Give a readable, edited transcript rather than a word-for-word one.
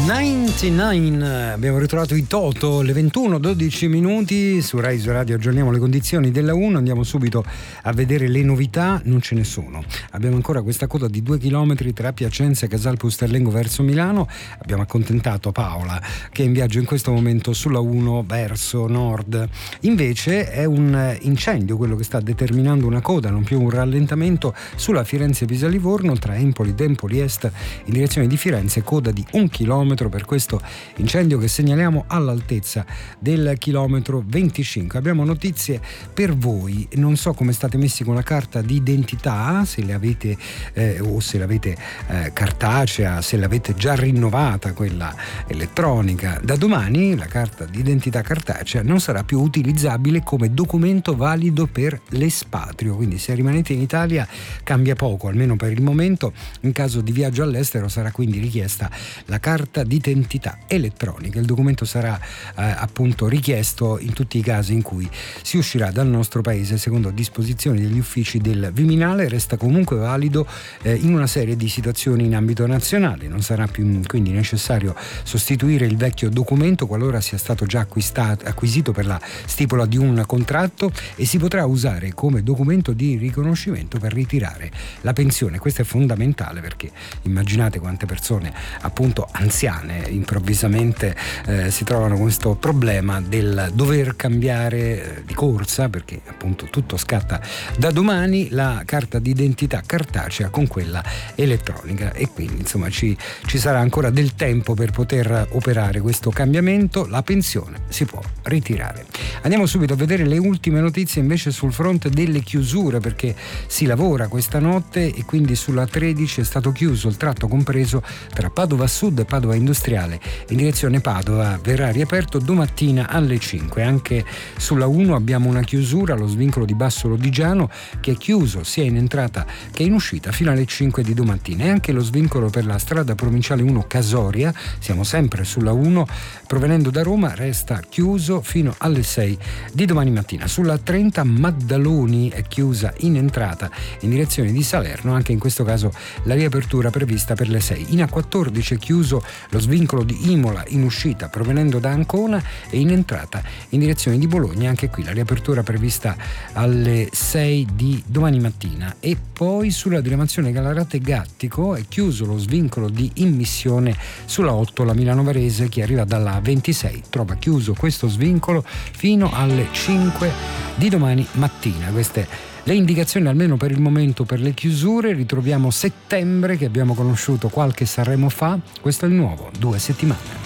99, abbiamo ritrovato i Toto, le 21:12 minuti su Rai Radio. Aggiorniamo le condizioni della 1, andiamo subito a vedere le novità. Non ce ne sono, abbiamo ancora questa coda di 2 km tra Piacenza e Casal Pusterlengo verso Milano. Abbiamo accontentato Paola che è in viaggio in questo momento sulla 1 verso nord. Invece è un incendio quello che sta determinando una coda, non più un rallentamento, sulla Firenze-Pisa-Livorno tra Empoli ed Empoli Est in direzione di Firenze, coda di 1 chilometro per questo incendio che segnaliamo all'altezza del chilometro 25. Abbiamo notizie per voi, non so come state messi con la carta di identità, se le avete o se l'avete cartacea, se l'avete già rinnovata quella elettronica. Da domani la carta di identità cartacea non sarà più utilizzabile come documento valido per l'espatrio, quindi se rimanete in Italia cambia poco, almeno per il momento. In caso di viaggio all'estero sarà quindi richiesta la carta d'identità elettronica. Il documento sarà appunto richiesto in tutti i casi in cui si uscirà dal nostro paese secondo disposizioni degli uffici del Viminale. Resta comunque valido in una serie di situazioni in ambito nazionale. Non sarà più quindi necessario sostituire il vecchio documento qualora sia stato già acquisito per la stipula di un contratto, e si potrà usare come documento di riconoscimento per ritirare la pensione. Questo è fondamentale perché immaginate quante persone appunto anziane improvvisamente si trovano con questo problema del dover cambiare di corsa, perché appunto tutto scatta da domani, la carta d'identità cartacea con quella elettronica, e quindi insomma ci sarà ancora del tempo per poter operare questo cambiamento. La pensione si può ritirare. Andiamo subito a vedere le ultime notizie invece sul fronte delle chiusure, perché si lavora questa notte e quindi sulla 13 è stato chiuso il tratto compreso tra Padova Sud e Padova Industriale in direzione Padova, verrà riaperto domattina alle 5. Anche sulla 1 abbiamo una chiusura, lo svincolo di Basso Lodigiano, che è chiuso sia in entrata che in uscita fino alle 5 di domattina, e anche lo svincolo per la strada provinciale 1 Casoria, siamo sempre sulla 1, provenendo da Roma, resta chiuso fino alle 6 di domani mattina. Sulla 30 Maddaloni è chiusa in entrata in direzione di Salerno, anche in questo caso la riapertura prevista per le 6. In A14 è chiuso lo svincolo di Imola in uscita provenendo da Ancona, e in entrata in direzione di Bologna, anche qui la riapertura prevista alle 6 di domani mattina. E poi sulla diramazione Galarate Gattico è chiuso lo svincolo di immissione sulla 8, la Milano Varese, che arriva dalla 26 trova chiuso questo svincolo fino alle 5 di domani mattina. Queste le indicazioni almeno per il momento per le chiusure. Ritroviamo settembre che abbiamo conosciuto qualche Sanremo fa, questo è il nuovo 2 settimane.